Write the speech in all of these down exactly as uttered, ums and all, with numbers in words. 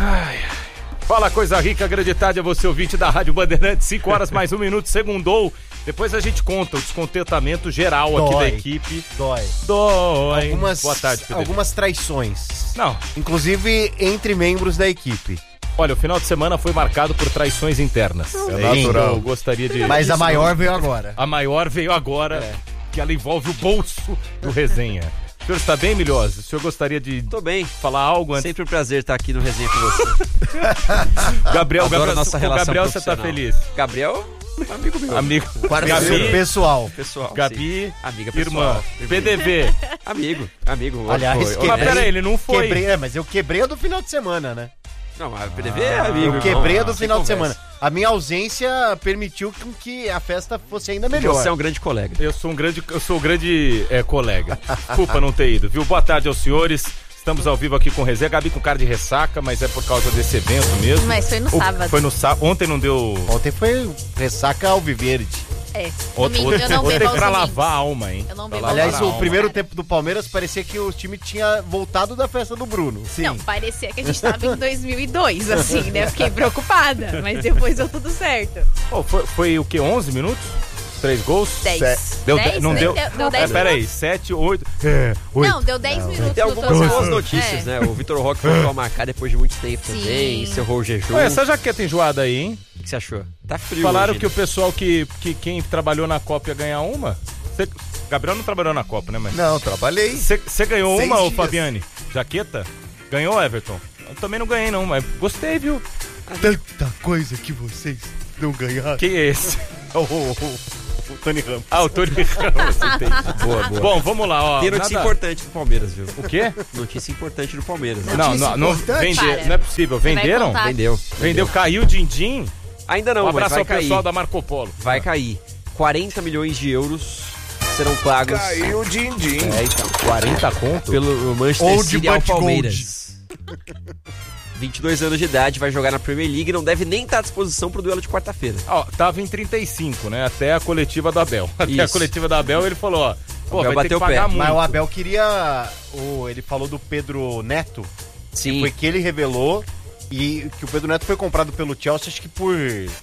Ai, fala coisa rica, grande tarde a você ouvinte da Rádio Bandeirantes, cinco horas mais um minuto, segundou. Depois a gente conta o descontentamento geral Dói. aqui da equipe. Dói. Dói. Algumas, Boa tarde, Pedro. Algumas traições. Não. Inclusive entre membros da equipe. Olha, o final de semana foi marcado por traições internas. É natural. Eu gostaria de... Mas a maior veio agora. A maior veio agora, é. que ela envolve o bolso do Resenha. O senhor está bem, Milhosa? O senhor gostaria de Tô bem. falar algo antes? Sempre um prazer estar aqui no Resenha com você. Gabriel, Adoro Gabriel, a nossa relação Gabriel, você tá feliz? Gabriel, amigo meu. Amigo. Gabi, pessoal. Pessoal. Gabi, sim. Amiga pessoal. Irmã. P D V. Amigo. Amigo. Aliás, foi. quebrei, Mas peraí, ele não foi. Quebrei, é, mas eu quebrei a do final de semana, né? Não, mas P D V é amigo. Eu quebrei a do irmão. final de Sem semana. A minha ausência permitiu com que a festa fosse ainda melhor. Você é um grande colega. Eu sou um grande, eu sou um grande é, colega. Desculpa não ter ido, viu? Boa tarde aos senhores. Estamos ao vivo aqui com o Resenha. Gabi com cara de ressaca, mas é por causa desse evento mesmo. Mas foi no O, sábado. Foi no sábado. Ontem não deu... Ontem foi ressaca alviverde. É. Outro, Domingo eu não ontem bebo aos pra domingos. lavar a alma, hein? Eu não Pra bebo lavar Aliás, a o alma. primeiro tempo do Palmeiras parecia que o time tinha voltado da festa do Bruno. Sim. Não, parecia que a gente tava em dois mil e dois, assim, né? Eu fiquei preocupada, mas depois deu tudo certo. Oh, foi, foi o quê? onze minutos? Três gols? dez. Sete. Deu dez? de- não Nem deu? Deu, deu É, dez peraí, minutos. sete, oito... É, oito. Não, deu dez minutos Tem no algumas total. boas notícias, É. né? O Vitor Roque voltou a marcar depois de muito tempo Sim. também. Encerrou o jejum. Olha, essa jaqueta enjoada aí, hein? O que você achou? Tá frio Falaram hoje, que o né? pessoal que, que quem trabalhou na Copa ia ganhar uma. Cê, Gabriel não trabalhou na Copa, né, mas... Não, trabalhei. Você ganhou Seis uma, ô dias. Fabiane? Jaqueta? Ganhou, Everton? Eu também não ganhei, não, mas gostei, viu? Tanta coisa que vocês não ganharam. Quem é esse? O, o, o Tony Ramos. Ah, o Tony Ramos, entendi. Boa, boa. Bom, vamos lá, ó. Tem notícia nada- importante do Palmeiras, viu? O quê? Notícia importante do Palmeiras. né? Não, não, não, importante? vender, Para. não é possível. Você vai Venderam? contar. Vendeu. Vendeu, caiu o din-din. Ainda não, Um mas abraço vai ao cair. pessoal da Marco Polo. Vai cair. quarenta milhões de euros serão pagos Caiu o din-din. é, então, quarenta conto? pelo Manchester Old City ao but gold. Palmeiras. vinte e dois anos de idade, vai jogar na Premier League e não deve nem estar à disposição pro duelo de quarta-feira. Ó, tava em trinta e cinco, né? Até a coletiva do Abel. Até a Isso. coletiva do Abel, ele falou, ó, pô, Abel vai ter que bateu o pagar pé. muito. Mas o Abel queria... O, ele falou do Pedro Neto, Sim. foi que ele revelou, e que o Pedro Neto foi comprado pelo Chelsea, acho que por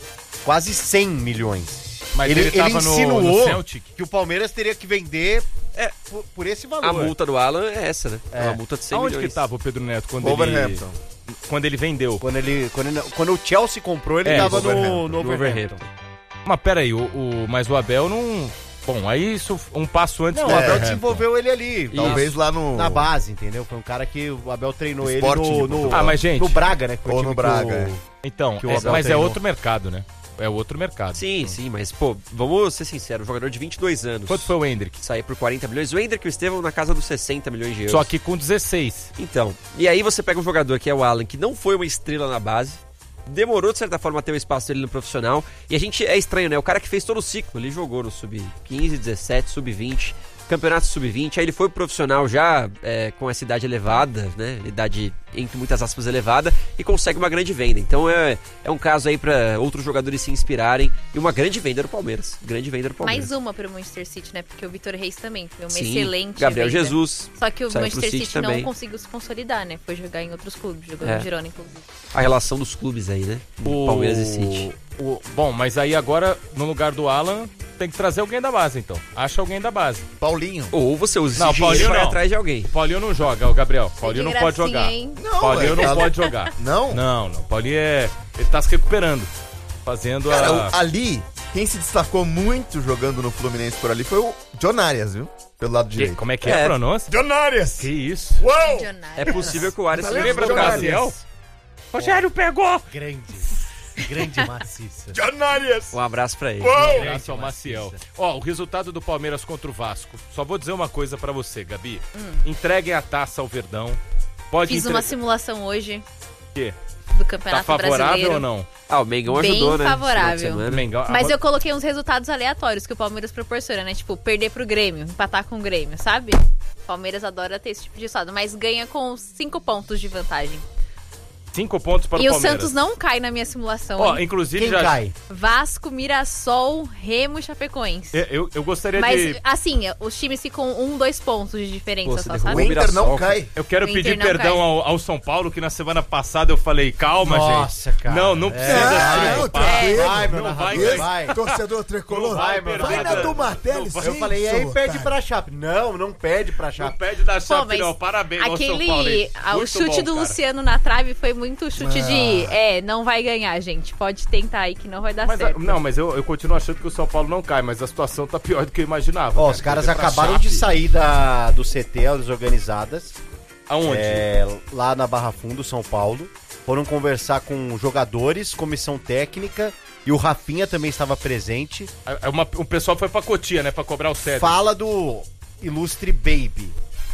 quase cem milhões. Mas ele, ele, tava ele no- insinuou no Celtic. que o Palmeiras teria que vender é, por, por esse valor. A multa do Alan é essa, né? É, É. uma multa de cem Aonde milhões. que tava o Pedro Neto quando ele... Wolverhampton. Quando ele vendeu? Quando, ele, quando, ele- quando o Chelsea comprou, ele É, tava no, Wolverhampton. no Wolverhampton. Mas peraí, o, o, mas o Abel não... Bom, aí isso um passo antes Não, do o Abel Abel. desenvolveu ele ali. Talvez lá no... Na base, entendeu? Foi um cara que o Abel treinou ele Esporte de no, no, Portugal. Ah, mas gente... no Braga, né? que foi o Ou time no que Braga, o- é. Então, que o é- Abel mas é treinou. outro mercado, né? É outro mercado. Sim, sim, mas, pô, vamos ser sinceros, um jogador de vinte e dois anos. Quanto foi o Hendrick? Sair por quarenta milhões. O Hendrick e o Estevão na casa dos sessenta milhões de euros. Só que com dezesseis. Então, e aí você pega um jogador que é o Alan, que não foi uma estrela na base, demorou de certa forma a ter o espaço dele no profissional, e a gente é estranho, né? O cara que fez todo o ciclo, ele jogou no sub quinze, dezessete, sub vinte, campeonato sub vinte, aí ele foi pro profissional já é, com essa idade elevada, né? Idade, entre muitas aspas, elevada, e consegue uma grande venda. Então é, é um caso aí pra outros jogadores se inspirarem, e uma grande venda do Palmeiras. Grande venda do Palmeiras. Mais uma pro Manchester City, né? Porque o Vitor Reis também foi uma Sim, excelente Gabriel venda. Jesus. Só que o saiu pro Manchester City City, também. não conseguiu se consolidar, né? Foi jogar em outros clubes, jogou É. no Girona, inclusive. A relação dos clubes aí, né? O... Palmeiras e City. o- Bom, mas aí agora, no lugar do Alan, tem que trazer alguém da base, então. Acha alguém da base. Paulinho. Ou você usa esse Não, dinheiro Paulinho pra ir não. atrás de alguém. O Paulinho não joga, o Gabriel. O Paulinho Que não pode gracinha, jogar. hein? Não, Paulinho é, não ela- pode jogar. Não? Não, não. O Paulinho é... Ele tá se recuperando. Fazendo Cara, a... o- ali, quem se destacou muito jogando no Fluminense por ali foi o John Arias, viu? Pelo lado Que- direito. Como é que é, É. a pronúncia? John Arias! Que isso? Milionário. É possível que o Arias Tá seja um Lembra do jogador. Maciel? Rogério pegou! Grande. Grande maciça. John Arias! Um abraço pra ele. Um abraço ao Maciel. Ó, o resultado do Palmeiras contra o Vasco. Só vou dizer uma coisa pra você, Gabi. Entreguem a taça ao Verdão. Pode Fiz entre- uma simulação hoje O quê? do Tá Campeonato favorável Brasileiro. ou não? Ah, o Mengão Bem ajudou, né? favorável. esse final de semana. Mengão- Mas a- eu coloquei uns resultados aleatórios que o Palmeiras proporciona, né? Tipo, perder pro Grêmio, empatar com o Grêmio, sabe? O Palmeiras adora ter esse tipo de resultado, mas ganha com cinco pontos de vantagem. Cinco pontos para E o o Palmeiras. Santos não cai na minha simulação. Ó, hein? inclusive Quem já... cai? Vasco, Mirassol, Remo e Chapecoense. Eu, eu, eu gostaria Mas, de... assim, os times ficam um, dois pontos de diferença Pô, você só, derrubou O sabe? Inter não Mirassol, cai. Eu quero O Inter pedir não perdão cai. ao, ao São Paulo, que na semana passada eu falei, calma, Nossa, gente. cara. Não, não precisa É, se vai, preocupar. tranquilo. Vai, meu Não narrador, vai, vai. Torcedor tricolor. Não vai, vai, perder na da- do Martelli, não vai. sim. Eu falei, e aí seu perde otário. pra Chape. Não, não perde pra Não Chape. pede da Pô, Chape, mas não. Parabéns ao São Paulo. aquele, Aí. ah, o Muito chute bom, do cara. Luciano na trave foi muito chute Ah. de, é, não vai ganhar, gente. Pode tentar aí que não vai dar Mas, certo. não, mas eu, eu continuo achando que o São Paulo não cai, mas a situação tá pior do que eu imaginava. Ó, cara. os caras Perder pra acabaram Chape. de sair da, do C T, as organizadas, Aonde? é, lá na Barra Fundo, São Paulo. Foram conversar com jogadores, comissão técnica, e o Rafinha também estava presente. É uma, o pessoal foi pra Cotia, né? Pra cobrar o Cedro. Fala do ilustre Baby.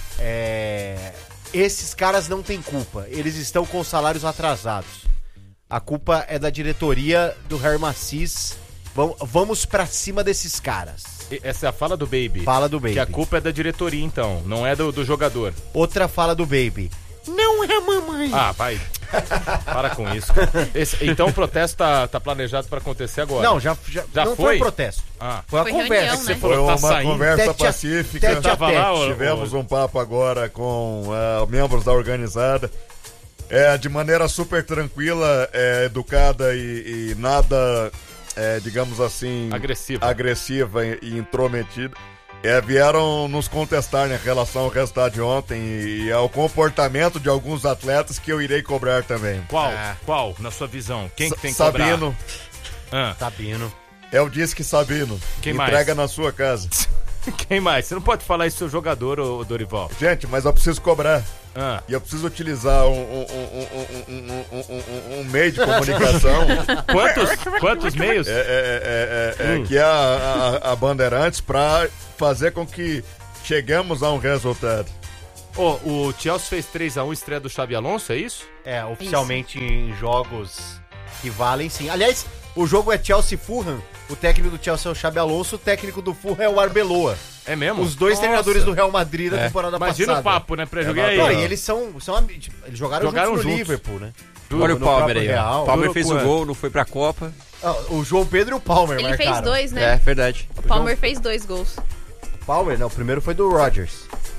É, esses caras não têm culpa. Eles estão com salários atrasados. A culpa é da diretoria do Harry Macis. Vam- Vamos pra cima desses caras. E- Essa é a fala do Baby. Fala do Baby. Que a culpa é da diretoria, então. Não é do, do jogador. Outra fala do Baby. Não é a mamãe. Ah, vai. Para com isso. Esse- então o protesto tá, tá planejado pra acontecer agora. Não, já, já, Já não foi? foi protesto. Ah. Foi a Foi conversa. reunião, Você né? falou Foi que tá uma saindo. conversa Tete a- pacífica. tete a Tava lá, ô, Tivemos ô, um papo agora com ah, membros da organizada. É, de maneira super tranquila, é, educada e, e nada, é, digamos assim... Agressiva. Agressiva e, e intrometida. É, vieram nos contestar em relação ao resultado de ontem e, e ao comportamento de alguns atletas que eu irei cobrar também. Qual? É. Qual, na sua visão? Quem que tem que Sabino, cobrar? Ah, Sabino. é o Disque Sabino. Quem Entrega mais? na sua casa. quem mais? Você não pode falar isso do seu jogador, ô, Dorival. Gente, mas eu preciso cobrar. Ah. E eu preciso utilizar um, um, um, um, um, um, um, um meio de comunicação Quantos, quantos meios? é, é, é, é, é, Hum. que é a, a, a Bandeirantes para fazer com que chegamos a um resultado. Ô, o Chelsea fez três a um, estreia do Xabi Alonso, é isso? É, oficialmente em jogos que valem sim. Aliás, o jogo é Chelsea-Fulham. O técnico do Chelsea é o Xabi Alonso, o técnico do Fulham é o Arbeloa. É mesmo? Os dois Nossa. treinadores do Real Madrid da É. temporada Imagina passada. o papo, né, pra jogar aí. Não, ó. e eles são, são ami- tipo, eles jogaram, Jogaram juntos no juntos. Liverpool, né? Olha o no Palmer próprio aí, ó. Real. O Palmer Duro fez o quanto? gol, não foi pra Copa. Ah, o João Pedro e o Palmer Ele marcaram. fez dois, É, né? verdade. O Palmer fez dois gols. Palmer, não, o primeiro foi do Rodgers.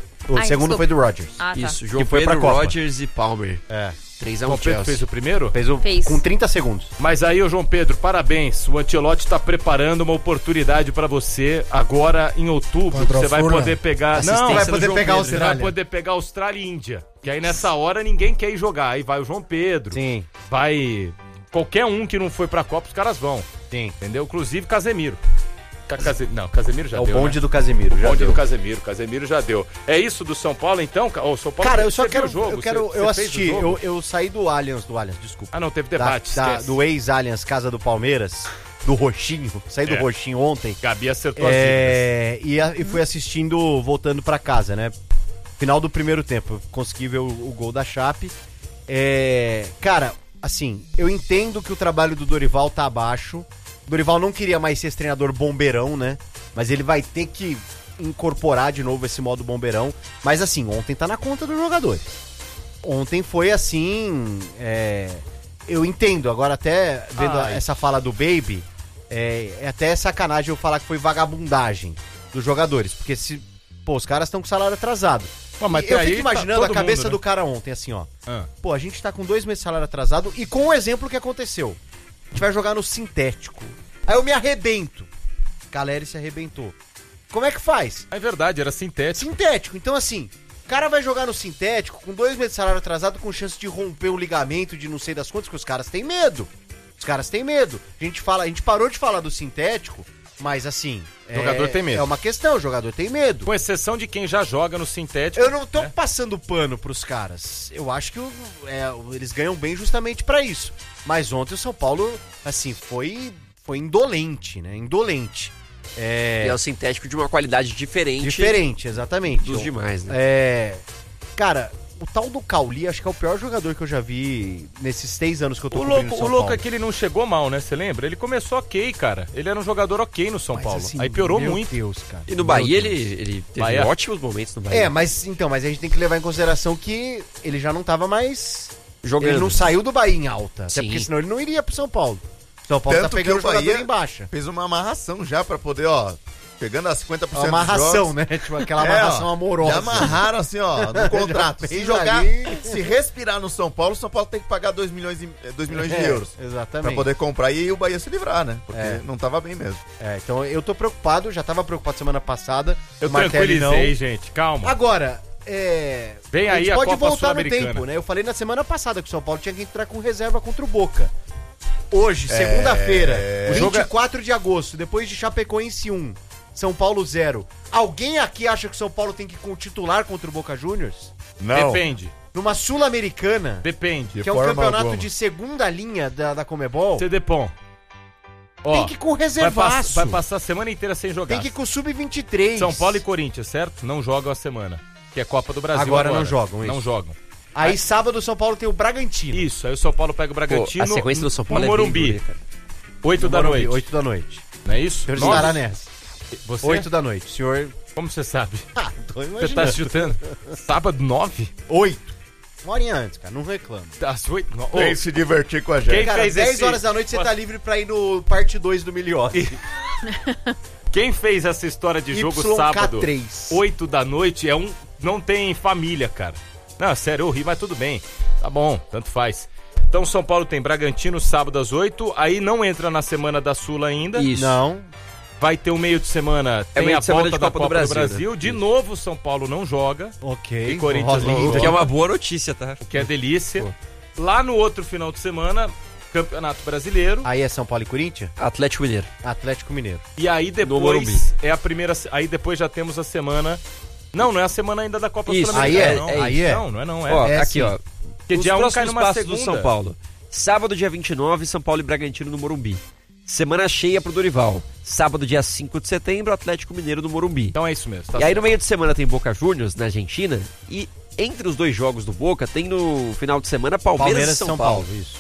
O Ai, segundo desculpa. foi do Rodgers. Ah, tá. Isso, João Que foi pra Pedro, Copa. Rodgers e Palmer. É. três a O um João Pedro Chelsea. fez o primeiro? Fez, o, Fez. com trinta segundos. Mas aí, ô João Pedro, parabéns. O Ancelotti tá preparando uma oportunidade pra você agora em outubro. Contra Que você o vai Fulham. poder pegar. Assistência Não, vai do poder João pegar o Pedro. você vai Austrália. poder pegar Austrália e Índia. Que aí nessa hora ninguém quer ir jogar. Aí vai o João Pedro. Sim, Vai. Qualquer um que não foi pra Copa, os caras vão. sim. Entendeu? Inclusive Casemiro. Ca- Case- Não, Casemiro já É o deu. bonde né? do Casemiro. Já Bonde deu. do Casemiro. Casemiro já deu. É isso do São Paulo, então? Ca- Ô, São Paulo, Cara, eu você só viu quero. o jogo? eu quero. Você- eu você fez o assisti. jogo? Eu, eu saí do Allianz, do Allianz, desculpa. Ah, não, teve Da- debate. da- esquece. do ex-Allianz Casa do Palmeiras, do Roxinho. Saí do É. Roxinho ontem. Gabi acertou as dicas. É, e, a- e fui assistindo, voltando pra casa, né? Final do primeiro tempo, eu consegui ver o, o gol da Chape. É, cara, assim, eu entendo que o trabalho do Dorival tá abaixo. O Dorival não queria mais ser esse treinador bombeirão, né? Mas ele vai ter que incorporar de novo esse modo bombeirão. Mas assim, ontem tá na conta dos jogadores. Ontem foi assim. é, eu entendo, agora até vendo Ai. essa fala do Baby, é, é até sacanagem eu falar que foi vagabundagem dos jogadores. Porque se. Pô, os caras estão com salário atrasado. Pô, mas E eu até fico aí tá imaginando a todo cabeça mundo, do né? cara ontem, assim, ó. Ah. Pô, a gente tá com dois meses de salário atrasado e com o exemplo que aconteceu. A gente vai jogar no sintético. Aí eu me arrebento. Caleri se arrebentou. Como é que faz? É verdade, era sintético. Sintético. Então, assim, o cara vai jogar no sintético com dois meses de salário atrasado com chance de romper o ligamento de não sei das quantas, que os caras têm medo. Os caras têm medo. A gente, fala, a gente parou de falar do sintético, mas assim... O jogador é, tem medo. É uma questão, o jogador tem medo. Com exceção de quem já joga no sintético. Eu não tô né? passando pano pros caras. Eu acho que o- é, eles ganham bem justamente pra isso. Mas ontem o São Paulo, assim, foi, foi indolente, né? Indolente. É, E é o sintético de uma qualidade diferente diferente, exatamente. dos Eu- demais, né? É, cara, o tal do Cauli, acho que é o pior jogador que eu já vi nesses seis anos que eu tô O cobrindo louco, São o louco Paulo. é que ele não chegou mal, né? Você lembra? Ele começou ok, cara. Ele era um jogador ok no São Mas, Paulo. assim, Aí piorou meu muito. Deus, cara. E no Meu Bahia Deus. ele, ele teve Bahia. ótimos momentos no Bahia. É, mas então, mas a gente tem que levar em consideração que ele já não tava mais Jogando. Ele não saiu do Bahia em alta. Até Sim. porque senão ele não iria pro São Paulo. São Paulo Tanto tá pegando o que o jogador Bahia em baixa. Fez uma amarração já pra poder, ó, pegando as cinquenta por cento Uma dos amarração, jogos. né? Tipo aquela É, amarração ó, amorosa. Já amarraram assim, ó, no contrato. Já Se fez jogar, ali. se respirar no São Paulo, o São Paulo tem que pagar dois milhões, e, dois milhões de É, euros. Exatamente. Pra poder comprar e o Bahia se livrar, né? Porque É. não tava bem mesmo. É, então eu tô preocupado, já tava preocupado semana passada. Eu o Martelli tranquilizei, não. gente. Calma. Agora, é. Vem aí gente a pode Copa voltar no Sul-Americana. tempo, né? Eu falei na semana passada que o São Paulo tinha que entrar com reserva contra o Boca. Hoje, segunda-feira, É... vinte e quatro de agosto, depois de Chapecoense um, São Paulo zero. Alguém aqui acha que o São Paulo tem que ir com o titular contra o Boca Juniors? Não. Depende. Numa Sul-Americana, Depende. que é um forma campeonato alguma. de segunda linha da, da Comebol, C D P O M. Ó, tem que ir com vai, reservaço. pass- vai passar a semana inteira sem jogar. Tem que ir com o sub vinte e três. São Paulo e Corinthians, certo? Não jogam a semana. Que é Copa do Brasil Agora agora. não jogam, isso. Não jogam. Aí sábado o São Paulo tem o Bragantino. Isso, aí o São Paulo pega o Pô, Bragantino a sequência do São Paulo no é bem Morumbi. dura, cara. oito da noite. oito da noite. Não é isso? Eu Nove? estará nessa. Você? oito da noite. Senhor. Como você sabe? Ah, tô Você imaginando. tá chutando? Sábado, nove? oito. Uma horinha antes, cara. Não reclama. Às oito? No... Vem Ô, se divertir com a gente. Quem Cara, fez dez esse- horas da noite você tá livre pra ir no parte dois do Miliose. quem fez essa história de jogo Y K sábado, três. oito da noite, é um... Não tem família, cara. Não, sério, eu ri, mas tudo bem. Tá bom, tanto faz. Então, São Paulo tem Bragantino sábado às oito, aí não entra na semana da Sula ainda. Isso. Não. Vai ter o meio de semana, É tem meio a de semana volta de da Copa Copa do do Brasil, Brasil. né? De Isso. novo, São Paulo não joga, Ok. E Corinthians não Rolinho. joga. Que é uma boa notícia, tá? o que é delícia. Lá no outro final de semana, Campeonato Brasileiro. Aí é São Paulo e Corinthians? Atlético Mineiro. Atlético Mineiro. E aí Morumbi. depois é a primeira. Aí depois já temos a semana. Não, não é a semana ainda da Copa Isso, Sul-Americana. aí é, não. é aí é. Não, não é não. É. Ó, é aqui, sim. ó. Porque Os dia um cai próximos numa passos segunda. do São Paulo. Sábado, dia vinte e nove, São Paulo e Bragantino no Morumbi. Semana cheia pro Dorival. Sábado, dia cinco de setembro, Atlético Mineiro no Morumbi. Então é isso mesmo. tá E aí certo. no meio de semana tem Boca Juniors na Argentina. E entre os dois jogos do Boca tem no final de semana Palmeiras, e São, Paulo. Isso.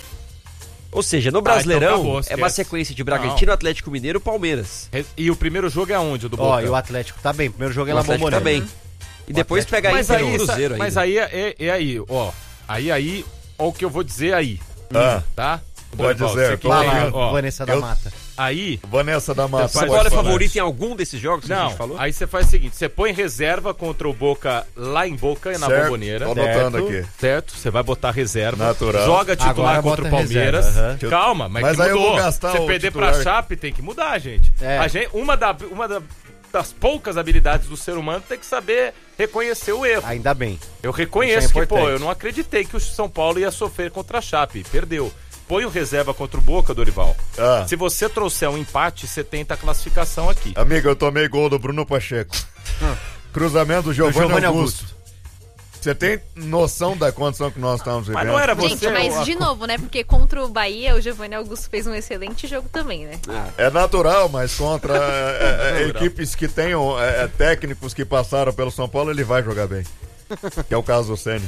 Ou seja, no então Brasileirão acabou, é uma esquece. sequência de Bragantino, Atlético Mineiro e Palmeiras. E o primeiro jogo é aonde? O do Ó, Boca? e o Atlético tá bem. Primeiro jogo é O lá Atlético tá bem. E depois Atlético- pega aí Mas Inter aí, e Cruzeiro sa- mas ainda. aí é, é aí, ó. Aí, aí, ó o que eu vou dizer aí, Ah, tá? Pode Dorival, dizer, você que tô Vai tem, lá, ouvindo. ó, Vanessa da eu- Mata. Aí, Vanessa da Mata. Você São pode Paulo é falar. favorito em algum desses jogos que a não, gente falou? aí você faz o seguinte, você põe reserva contra o Boca lá em Boca, na Certo, Bomboneira, tô anotando Certo. aqui. certo? Você vai botar reserva, Natural. joga titular Agora contra o bota Palmeiras. reserva, aham. Calma, mas, Mas que aí eu mudou. vou gastar Você o perder titular. pra Chape tem que mudar, gente. É. A gente uma, da, uma da- das poucas habilidades do ser humano tem que saber reconhecer o erro. Ainda bem. Eu Isso é reconheço que, pô, importante. eu não acreditei que o São Paulo ia sofrer contra a Chape. Perdeu. Põe o reserva contra o Boca, Dorival. Ah. Se você trouxer um empate, você tenta a classificação aqui. Amigo, eu tomei gol do Bruno Pacheco. Cruzamento do Giovanni, Giovanni Augusto. Augusto. Você tem noção da condição que nós estamos vivendo? Mas não era você... Gente, mas o- de novo, né? Porque contra o Bahia, o Giovanni Augusto fez um excelente jogo também, né? É natural, mas contra é, é, Natural. equipes que tenham é, é, técnicos que passaram pelo São Paulo, ele vai jogar bem. Que é o caso do Ceni.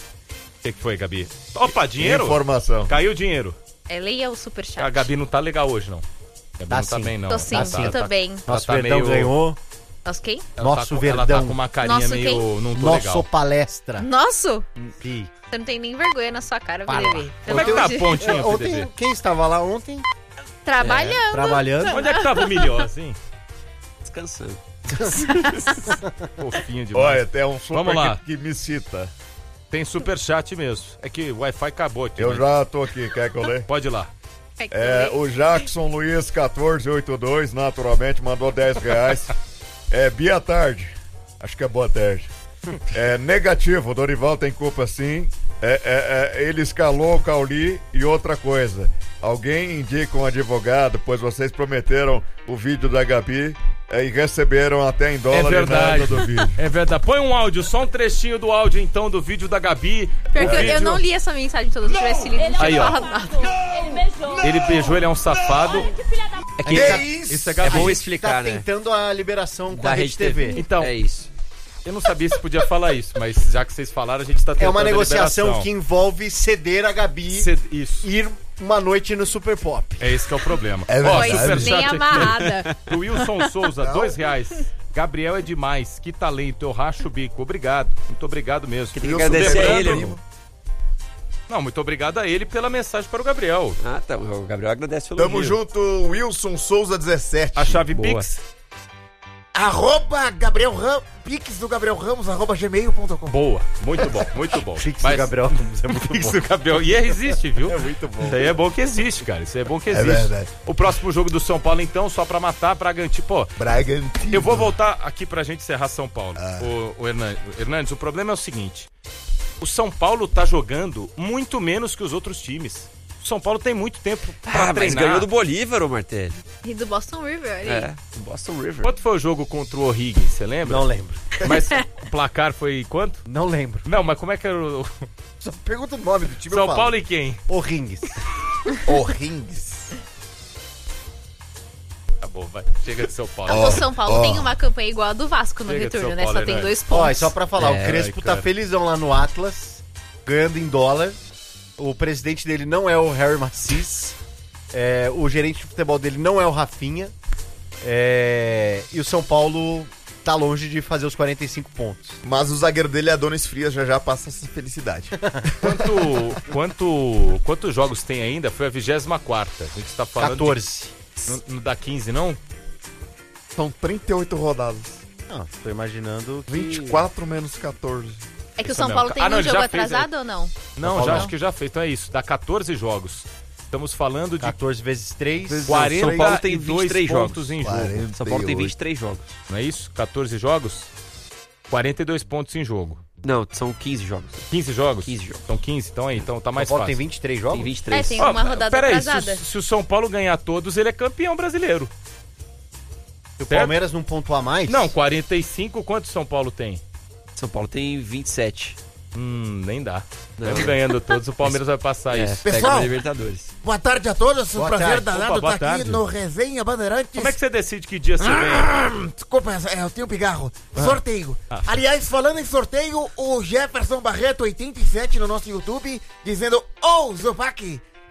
O que, que foi, Gabi? Opa, dinheiro? Informação. Caiu o dinheiro. É, leia o superchat. A Gabi não tá legal hoje, não. A Gabi Tá não tá sim. bem, não. Tô sim, Tá, sim. eu tá, também. Nosso tá Verdão meio- ganhou. Nosso quem? Ela Nosso tá com, Ela Verdão. tá com uma carinha Nosso meio... quem? Não tô Nosso legal. palestra. Nosso? Ih. Você não tem nem vergonha na sua cara, Para P D B. lá. Como é que tá a pontinha, É, P D ontem, B? quem estava lá ontem? Trabalhando. Trabalhando. Onde é que tava o melhor, assim? Descansando. Fofinho demais. Olha, tem um super Vamos lá. que, que me cita. Tem superchat mesmo. É que o Wi-Fi acabou aqui. Eu mas- já tô aqui, quer que eu leia? Pode ir lá. É que É, eu o Jackson Luiz quatorze oitenta e dois, naturalmente, mandou dez reais. É, Bia Tarde. Acho que é boa tarde. É negativo, o Dorival tem culpa sim. É, é, é, ele escalou o Cauli e outra coisa. Alguém indica um advogado, pois vocês prometeram o vídeo da Gabi é, e receberam até em dólar É verdade. e nada do vídeo. É verdade. Põe um áudio, só um trechinho do áudio, então, do vídeo da Gabi. Pior O que eu- eu vídeo- não li essa mensagem toda. Se eu tivesse lido, não tinha Aí, ó. falado nada. Ele beijou. Ele beijou, ele é um safado. É que Que tá- isso? Isso é é Gabi. bom Tá explicar, né? tentando a liberação com Da a Rede T V. Então, É isso. eu não sabia se podia falar isso, mas já que vocês falaram, a gente tá tentando É uma a negociação liberação. que envolve ceder a Gabi Cê- Isso. e ir uma noite no Super Pop. É esse que é o problema. É Ó, Pois verdade. superchat nem aqui. amarrada. Do Wilson Souza, dois reais. Gabriel é demais, que talento, eu racho o bico. Obrigado, muito obrigado mesmo. Tem que Wilson agradecer a lembrando- ele, amigo. Não, muito obrigado a ele pela mensagem para o Gabriel. Ah, tá. O Gabriel agradece o Tamo elogio. junto, Wilson Souza dezessete. A chave Boa. Pix, Arroba Gabriel Ramos, pix do Gabriel Ramos, arroba gmail ponto com. boa. Muito bom, muito bom. Pix Mas- do Gabriel Ramos é muito Pix bom. do Gabriel. E existe, viu? É muito bom. Isso aí é bom que existe, cara. Isso aí é bom que É existe. verdade. O próximo jogo do São Paulo, então, só pra matar, Bragantino. Pô, Bragantino. eu vou voltar aqui pra gente encerrar São Paulo. Ah. O, o Hernandes, Hernandes, o problema é o seguinte. O São Paulo tá jogando muito menos que os outros times. O São Paulo tem muito tempo pra Ah, mas treinar. ganhou do Bolívar, ô Martelli. E do Boston River, olha aí. É, do Boston River. Quanto foi o jogo contra o O'Higgins, você lembra? Não lembro. Mas o placar foi quanto? Não lembro. Não, mas como é que era o... Só pergunta o nome do time. São eu falo. Paulo e quem? O Rings. O Rings. Tá bom, vai. Chega de São Paulo. O São Paulo ó. tem uma campanha igual a do Vasco no Chega de retorno, São né? Paulo, Só tem né? dois Ó, pontos. e só pra falar, É, o Crespo ai, tá cara. felizão lá no Atlas, ganhando em dólar. O presidente dele não é o Harry Macis. É, o gerente de futebol dele não é o Rafinha. É, e o São Paulo tá longe de fazer os quarenta e cinco pontos. Mas o zagueiro dele é Adonis Frias, já já passa essa felicidade. Quanto, quanto, quantos jogos tem ainda? Foi a vigésima quarta. A gente tá falando... de- quatorze. Não, não dá quinze, não? São trinta e oito rodadas. Não, tô imaginando que... vinte e quatro menos quatorze. É que o Isso São mesmo. Paulo tem Ah, não, um ele jogo já fez, atrasado ou não? Não, Paulo já não. acho que já fez. Então é isso. Dá quatorze jogos. Estamos falando de quatorze vezes três. quarenta São Paulo tem e dois vinte e três pontos jogos. em jogo. quarenta. São Paulo tem oito. vinte e três jogos. Não é isso? quatorze jogos? quarenta e dois pontos em jogo. Não, são quinze jogos. quinze jogos? quinze jogos. Então quinze, então aí, então tá São mais Paulo fácil. tem vinte e três jogos? Tem vinte e É, três. tem Ó, uma rodada peraí, se, atrasada. o- se o São Paulo ganhar todos, ele é campeão brasileiro. Se o Palmeiras não pontuar mais... Não, quarenta e cinco, quantos São Paulo tem? São Paulo tem vinte e sete. Hum, nem dá. Não. Mesmo ganhando todos, o Palmeiras vai passar É, isso. pega Pessoal, na Libertadores. Boa tarde a todos, um Boa prazer tarde. danado Opa, boa estar aqui tarde. no Resenha Bandeirantes. Como é que você decide que dia você vem? Ah, desculpa, é, eu tenho um pigarro. Sorteio. Ah. Aliás, falando em sorteio, o Jefferson Barreto, oitenta e sete, no nosso YouTube, dizendo: Ô, Zupac,